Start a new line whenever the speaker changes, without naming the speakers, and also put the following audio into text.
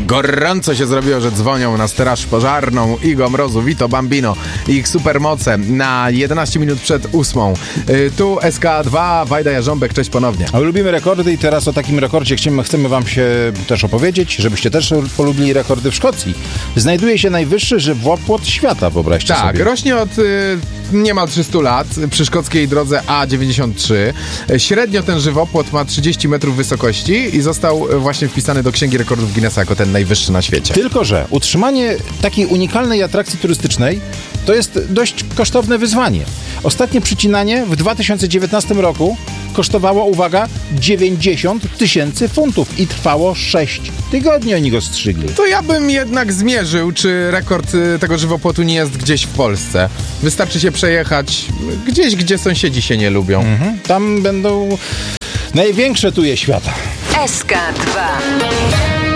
gorąco się zrobiło, że dzwonią na straż pożarną. Igo Mrozu, Vito Bambino i ich supermoce na 11 minut przed 8. Tu SK2, Wajda Jarząbek, cześć ponownie.
A lubimy rekordy i teraz o takim rekordzie chcemy wam się też opowiedzieć, żebyście też polubili rekordy w Szkocji. Znajduje się najwyższy żywopłot świata, wyobraźcie sobie.
Tak, rośnie od niemal 300 lat przy szkockiej drodze A93. Średnio ten żywopłot ma 30 metrów wysokości i został właśnie wpisany do Księgi Rekordów Guinnessa jako ten najwyższy na świecie.
Tylko że utrzymanie takiej unikalnej atrakcji turystycznej to jest dość kosztowne wyzwanie. Ostatnie przycinanie w 2019 roku kosztowało, uwaga, 90 000 funtów i trwało 6 tygodni, oni go strzygli.
To ja bym jednak zmierzył, czy rekord tego żywopłotu nie jest gdzieś w Polsce. Wystarczy się przejechać gdzieś, gdzie sąsiedzi się nie lubią.
Tam będą największe tuje świata.
SK2